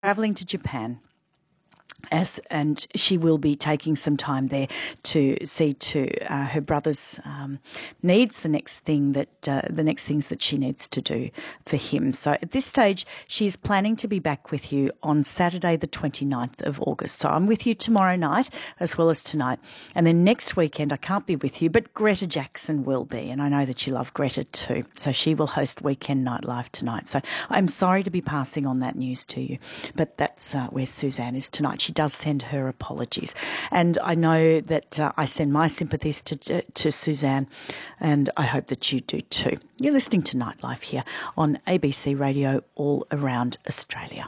travelling to Japan. And she will be taking some time there to see to her brother's needs, the next things that she needs to do for him. So at this stage, she's planning to be back with you on Saturday, the 29th of August. So I'm with you tomorrow night as well as tonight. And then next weekend, I can't be with you, but Greta Jackson will be. And I know that you love Greta too. So she will host Weekend Night Live tonight. So I'm sorry to be passing on that news to you, but that's where Suzanne is tonight. She does send her apologies. And I know that I send my sympathies to Suzanne, and I hope that you do too. You're listening to Nightlife here on ABC Radio all around Australia.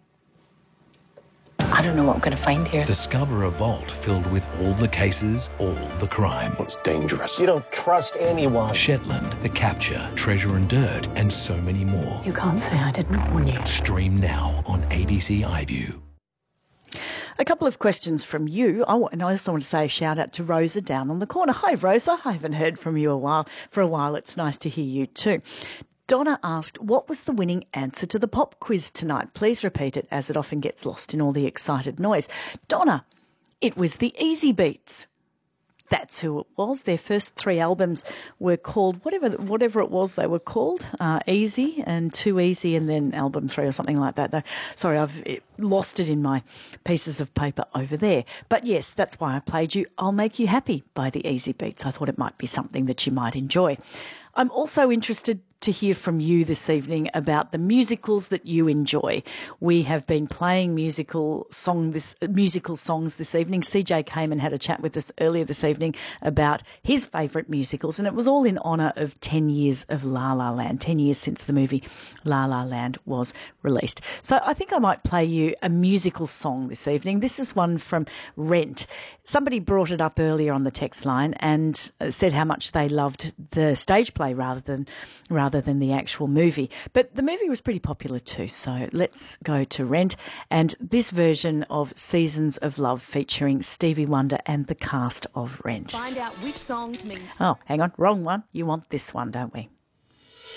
I don't know what I'm going to find here. Discover a vault filled with all the cases, all the crime. It's dangerous. You don't trust anyone. Shetland, The Capture, Treasure and Dirt, and so many more. You can't say I didn't warn you. Stream now on ABC iView. A couple of questions from you. And I also want to say a shout out to Rosa down on the corner. Hi, Rosa. I haven't heard from you for a while. It's nice to hear you too. Donna asked, what was the winning answer to the pop quiz tonight? Please repeat it, as it often gets lost in all the excited noise. Donna, it was the Easy Beats. That's who it was. Their first 3 albums were called, whatever it was they were called, Easy and Too Easy, and then album 3 or something like that. Sorry, I've lost it in my pieces of paper over there. But yes, that's why I played you I'll Make You Happy by the Easy Beats. I thought it might be something that you might enjoy. I'm also interested to hear from you this evening about the musicals that you enjoy. We have been playing musical songs this evening. CJ came and had a chat with us earlier this evening about his favourite musicals, and it was all in honour of 10 years of La La Land, 10 years since the movie La La Land was released. So I think I might play you a musical song this evening. This is one from Rent. Somebody brought it up earlier on the text line and said how much they loved the stage play rather than the actual movie. But the movie was pretty popular too, so let's go to Rent and this version of Seasons of Love featuring Stevie Wonder and the cast of Rent. Find out which songs mean... Oh, hang on, wrong one. You want this one, don't we?